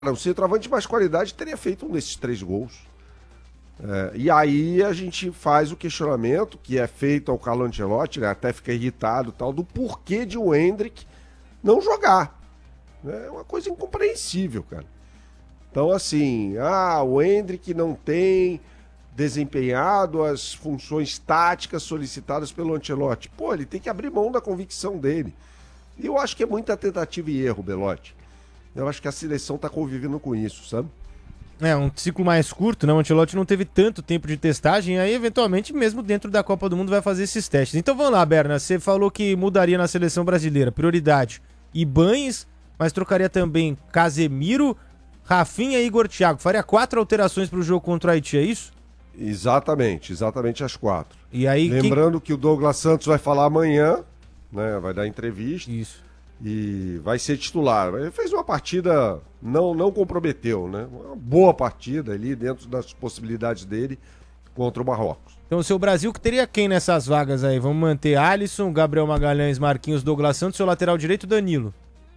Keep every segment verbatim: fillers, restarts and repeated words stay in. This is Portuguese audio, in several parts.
O centroavante de mais qualidade teria feito um desses três gols. É, e aí a gente faz o questionamento que é feito ao Carlo Ancelotti, né, até fica irritado tal, do porquê de o Endrick não jogar. É uma coisa incompreensível, cara. Então, assim, ah, o Endrick não tem desempenhado as funções táticas solicitadas pelo Ancelotti. Pô, ele tem que abrir mão da convicção dele. E eu acho que é muita tentativa e erro, Belotti. Eu acho que a seleção tá convivendo com isso, sabe? É, um ciclo mais curto, né? O Ancelotti não teve tanto tempo de testagem, aí eventualmente mesmo dentro da Copa do Mundo vai fazer esses testes. Então vamos lá, Berna, você falou que mudaria na seleção brasileira, prioridade Ibañez, mas trocaria também Casemiro, Rafinha e Igor Thiago. Faria quatro alterações para o jogo contra o Haiti, é isso? Exatamente, exatamente as quatro. E aí, lembrando que... que o Douglas Santos vai falar amanhã, né? Vai dar entrevista. Isso. E vai ser titular. Ele fez uma partida, não, não comprometeu, né? Uma boa partida ali dentro das possibilidades dele contra o Marrocos. Então o seu Brasil que teria quem nessas vagas aí? Vamos manter Alisson, Gabriel Magalhães, Marquinhos, Douglas Santos, seu lateral direito, Danilo.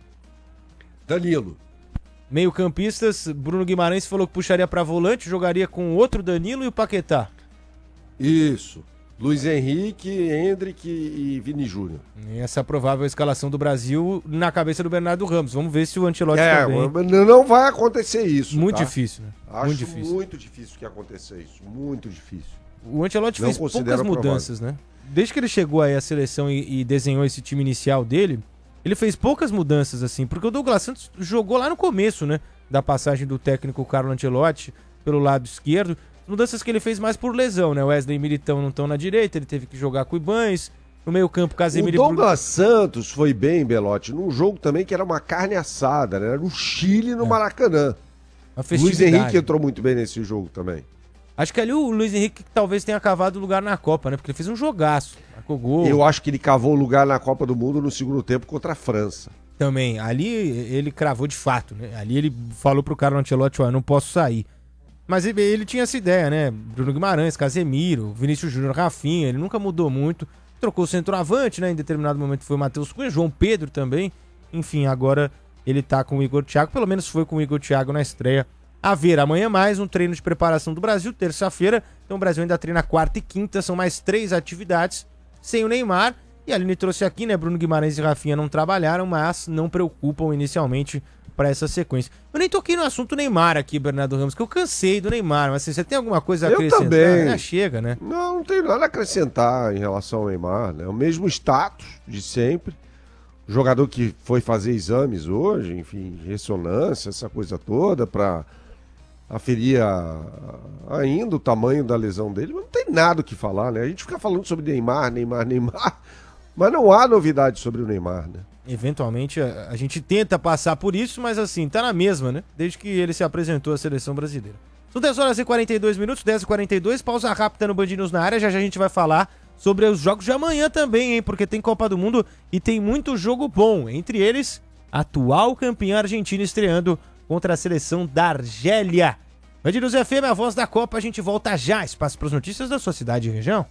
Danilo. Meio campistas, Bruno Guimarães falou que puxaria para volante, jogaria com outro Danilo e o Paquetá. Isso. Luiz Henrique, Endrick e Vini Júnior. Essa é a provável escalação do Brasil na cabeça do Bernardo Ramos. Vamos ver se o Ancelotti é, também... Não vai acontecer isso. Muito tá? difícil, né? Acho muito difícil. muito difícil que aconteça isso. Muito difícil. O Ancelotti não fez poucas mudanças, provável. né? Desde que ele chegou aí à seleção e, e desenhou esse time inicial dele, ele fez poucas mudanças, assim, porque o Douglas Santos jogou lá no começo, né? Da passagem do técnico Carlo Ancelotti pelo lado esquerdo. Mudanças que ele fez mais por lesão, né? Wesley e Militão não estão na direita, ele teve que jogar com o Ibañez. No meio campo, Casemiro... O Douglas Santos foi bem, Belotti, num jogo também que era uma carne assada, né? Era no Chile, no é. Maracanã. O Luiz Henrique entrou muito bem nesse jogo também. Acho que ali o Luiz Henrique talvez tenha cavado lugar na Copa, né? Porque ele fez um jogaço, marcou gol. Eu acho que ele cavou lugar na Copa do Mundo no segundo tempo contra a França. Também, ali ele cravou de fato, né? Ali ele falou pro Carlo Ancelotti, ó, não posso sair. Mas ele, ele tinha essa ideia, né? Bruno Guimarães, Casemiro, Vinícius Júnior, Rafinha, ele nunca mudou muito. Trocou o centroavante, né? Em determinado momento foi o Matheus Cunha, João Pedro também. Enfim, agora ele tá com o Igor Thiago, pelo menos foi com o Igor Thiago na estreia. A ver, amanhã mais um treino de preparação do Brasil, terça-feira. Então o Brasil ainda treina quarta e quinta, são mais três atividades sem o Neymar. E a Aline trouxe aqui, né? Bruno Guimarães e Rafinha não trabalharam, mas não preocupam inicialmente para essa sequência. Eu nem toquei no assunto Neymar aqui, Bernardo Ramos, que eu cansei do Neymar, mas assim, você tem alguma coisa a eu acrescentar? Também. Já chega, né? Não, não tem nada a acrescentar em relação ao Neymar, né? O mesmo status de sempre. O jogador que foi fazer exames hoje, enfim, ressonância, essa coisa toda, para aferir a, ainda o tamanho da lesão dele, mas não tem nada o que falar, né? A gente fica falando sobre Neymar, Neymar, Neymar, mas não há novidade sobre o Neymar, né? Eventualmente a, a gente tenta passar por isso, mas assim, tá na mesma, né? Desde que ele se apresentou à seleção brasileira. São dez horas e quarenta e dois minutos, dez e quarenta e dois, pausa rápida no Band News na área, já já a gente vai falar sobre os jogos de amanhã também, hein? Porque tem Copa do Mundo e tem muito jogo bom, entre eles, a atual campeã argentina estreando contra a seleção da Argélia. Band News F M, a voz da Copa, a gente volta já, espaço para as notícias da sua cidade e região.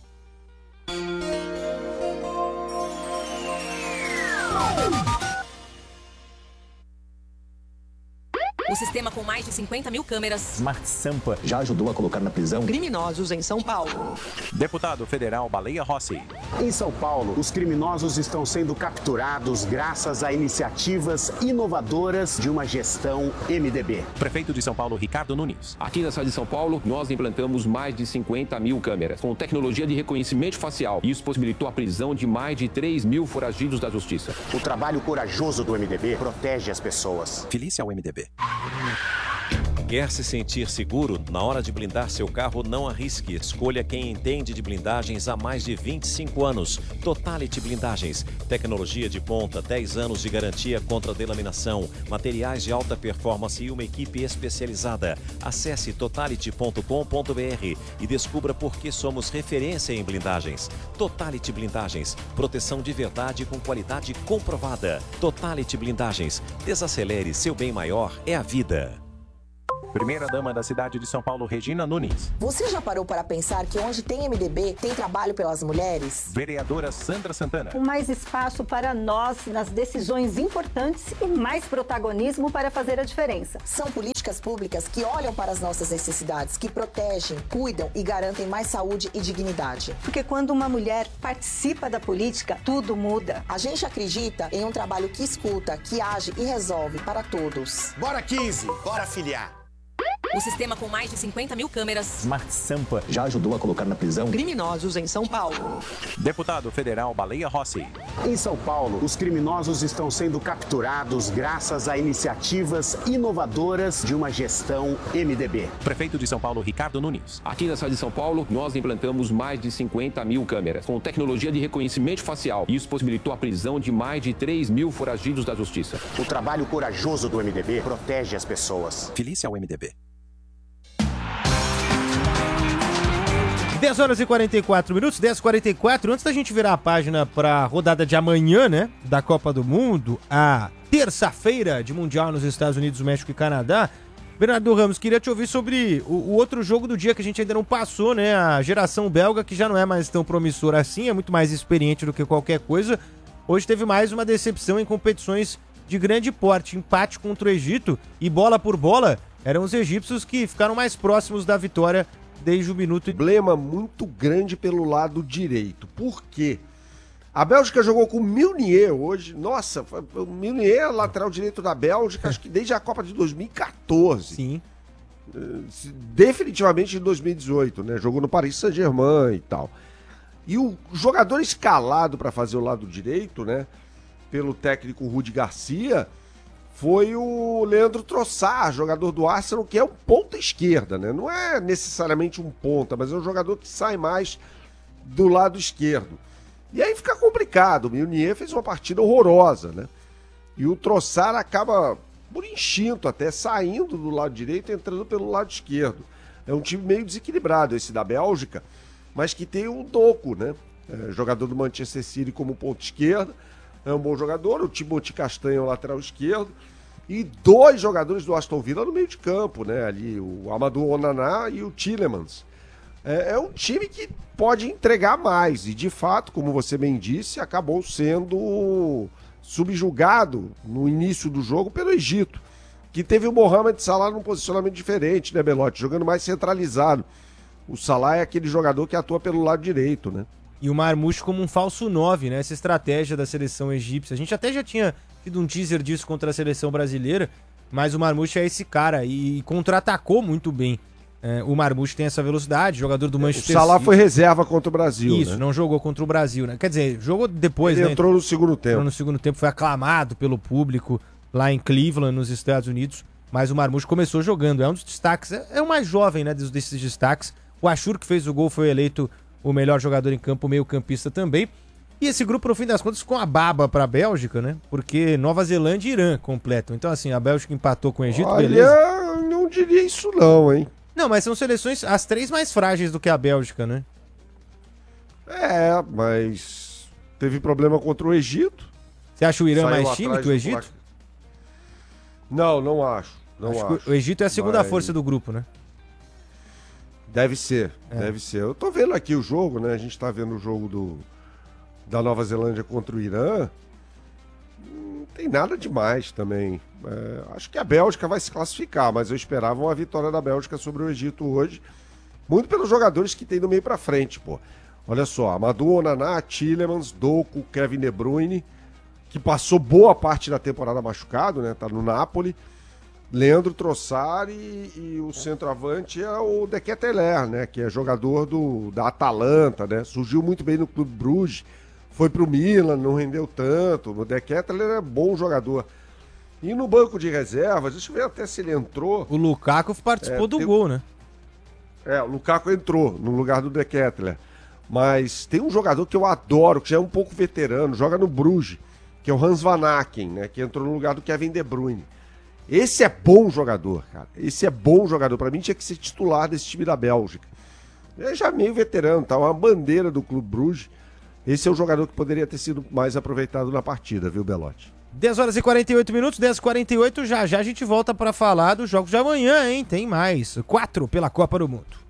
O sistema com mais de cinquenta mil câmeras. Smart Sampa já ajudou a colocar na prisão criminosos em São Paulo. Deputado federal Baleia Rossi. Em São Paulo, os criminosos estão sendo capturados graças a iniciativas inovadoras de uma gestão M D B. Prefeito de São Paulo, Ricardo Nunes. Aqui na cidade de São Paulo, nós implantamos mais de cinquenta mil câmeras com tecnologia de reconhecimento facial. Isso possibilitou a prisão de mais de três mil foragidos da justiça. O trabalho corajoso do M D B protege as pessoas. Felice ao M D B. Quer se sentir seguro? Na hora de blindar seu carro, não arrisque. Escolha quem entende de blindagens há mais de vinte e cinco anos. Totality Blindagens. Tecnologia de ponta, dez anos de garantia contra delaminação, materiais de alta performance e uma equipe especializada. Acesse totality ponto com ponto b r e descubra por que somos referência em blindagens. Totality Blindagens. Proteção de verdade com qualidade comprovada. Totality Blindagens. Desacelere, seu bem maior é a vida. Primeira-dama da cidade de São Paulo, Regina Nunes. Você já parou para pensar que onde tem M D B, tem trabalho pelas mulheres? Vereadora Sandra Santana. Com mais espaço para nós nas decisões importantes e mais protagonismo para fazer a diferença. São políticas públicas que olham para as nossas necessidades, que protegem, cuidam e garantem mais saúde e dignidade. Porque quando uma mulher participa da política, tudo muda. A gente acredita em um trabalho que escuta, que age e resolve para todos. Bora quinze, bora filiar. O sistema com mais de cinquenta mil câmeras. Smart Sampa já ajudou a colocar na prisão Criminosos em São Paulo. Deputado federal Baleia Rossi. Em São Paulo, os criminosos estão sendo capturados graças a iniciativas inovadoras de uma gestão M D B. Prefeito de São Paulo, Ricardo Nunes. Aqui na cidade de São Paulo, nós implantamos mais de cinquenta mil câmeras com tecnologia de reconhecimento facial. Isso possibilitou a prisão de mais de três mil foragidos da justiça. O trabalho corajoso do M D B protege as pessoas. Felice ao M D B. dez horas e quarenta e quatro minutos, dez e quarenta e quatro. Antes da gente virar a página para a rodada de amanhã, né, da Copa do Mundo, a terça-feira de Mundial nos Estados Unidos, México e Canadá, Bernardo Ramos, queria te ouvir sobre o, o outro jogo do dia que a gente ainda não passou, né, a geração belga, que já não é mais tão promissora assim, é muito mais experiente do que qualquer coisa. Hoje teve mais uma decepção em competições de grande porte, empate contra o Egito e bola por bola, eram os egípcios que ficaram mais próximos da vitória desde o minuto. Problema muito grande pelo lado direito. Por quê? A Bélgica jogou com o Meunier hoje. Nossa, o Meunier é lateral direito da Bélgica, acho que desde a Copa de dois mil e quatorze. Sim. Definitivamente de dois mil e dezoito, né? Jogou no Paris Saint-Germain e tal. E o jogador escalado para fazer o lado direito, né? Pelo técnico Rudi Garcia, foi o Leandro Trossard, jogador do Arsenal, que é um ponta esquerda, né? Não é necessariamente um ponta, mas é um jogador que sai mais do lado esquerdo. E aí fica complicado. O Meunier fez uma partida horrorosa, né? E o Trossard acaba, por instinto até, saindo do lado direito e entrando pelo lado esquerdo. É um time meio desequilibrado esse da Bélgica, mas que tem o Doku, né? É, jogador do Manchester City como ponta esquerda. É um bom jogador, o Timothy Castanho é o lateral esquerdo, e dois jogadores do Aston Villa no meio de campo, né? Ali, o Amadou Onana e o Tielemans. É, é um time que pode entregar mais, e de fato, como você bem disse, acabou sendo subjugado no início do jogo pelo Egito, que teve o Mohamed Salah num posicionamento diferente, né, Belotti? Jogando mais centralizado. O Salah é aquele jogador que atua pelo lado direito, né? E o Marmouche como um falso nove, né? Essa estratégia da seleção egípcia. A gente até já tinha tido um teaser disso contra a seleção brasileira, mas o Marmouche é esse cara e contra-atacou muito bem. É, o Marmouche tem essa velocidade, jogador do Manchester City. O Salah foi reserva contra o Brasil, Isso, né? não jogou contra o Brasil, né? Quer dizer, jogou depois, Ele né? entrou no segundo tempo. Entrou no segundo tempo, foi aclamado pelo público lá em Cleveland, nos Estados Unidos, mas o Marmouche começou jogando. É um dos destaques, é, é o mais jovem, né, desses destaques. O Ashur, que fez o gol, foi eleito o melhor jogador em campo, meio campista também. E esse grupo, no fim das contas, com a baba para a Bélgica, né? Porque Nova Zelândia e Irã completam. Então, assim, a Bélgica empatou com o Egito, Olha, beleza? não diria isso não, hein? Não, mas são seleções, as três mais frágeis do que a Bélgica, né? É, mas teve problema contra o Egito. Você acha o Irã Saiu mais time atrás que o do Egito? placar. Não, não acho. Não acho acho. que o Egito é a segunda Mas força do grupo, né? Deve ser, É. deve ser. Eu tô vendo aqui o jogo, né? A gente tá vendo o jogo do, da Nova Zelândia contra o Irã. Não tem nada demais também. É, acho que a Bélgica vai se classificar, mas eu esperava uma vitória da Bélgica sobre o Egito hoje. Muito pelos jogadores que tem do meio pra frente, pô. Olha só, Amadou Onana, Tielemans, Doku, Kevin De Bruyne, que passou boa parte da temporada machucado, né? Tá no Napoli. Leandro Trossard e, e o centroavante é o De Ketelaere, né? Que é jogador do, da Atalanta, né? Surgiu muito bem no Clube Bruges, foi pro Milan, não rendeu tanto. O De Ketelaere é bom jogador. E no banco de reservas, deixa eu ver até se ele entrou. O Lukaku participou É, do tem- gol, né? É, o Lukaku entrou no lugar do De Ketelaere. Mas tem um jogador que eu adoro, que já é um pouco veterano, joga no Bruges, que é o Hans Van Aken, né? Que entrou no lugar do Kevin De Bruyne. Esse é bom jogador, cara. Esse é bom jogador. Pra mim tinha que ser titular desse time da Bélgica. É já meio veterano, tá? Uma bandeira do Clube Bruges. Esse é o jogador que poderia ter sido mais aproveitado na partida, viu, Belotti? dez horas e quarenta e oito minutos, dez e quarenta e oito, já já a gente volta para falar dos jogos de amanhã, hein? Tem mais, quatro pela Copa do Mundo.